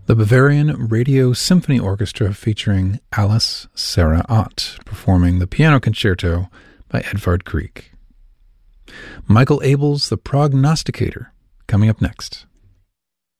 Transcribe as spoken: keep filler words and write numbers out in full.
The Bavarian Radio Symphony Orchestra featuring Alice Sarah Ott performing the piano concerto by Edvard Grieg. Michael Abel's The Prognosticator coming up next.